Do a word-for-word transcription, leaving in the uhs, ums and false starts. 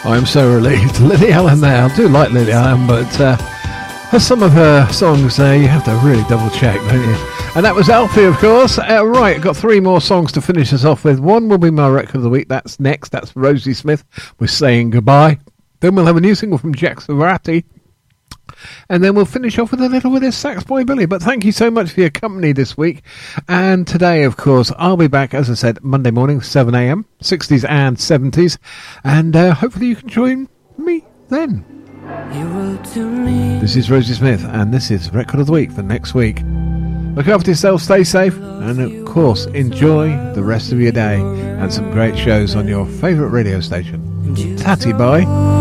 I'm so relieved. Lily Allen there. I do like Lily Allen, but uh, some of her songs there, uh, you have to really double check, don't you? And that was Alfie, of course. Uh, right, got three more songs to finish us off with. One will be my record of the week. That's next. That's Rosie Smith with Saying Goodbye. Then we'll have a new single from Jack Savarati. And then we'll finish off with a little with this Sax Boy Billy. But thank you so much for your company this week. And today, of course, I'll be back, as I said, Monday morning, seven a.m, sixties and seventies. And uh, hopefully you can join me then. You wrote to me. This is Rosie Smith, and this is Record of the Week for next week. Look after yourself, stay safe, and of course, enjoy the rest of your day and some great shows on your favourite radio station. Tatty, bye.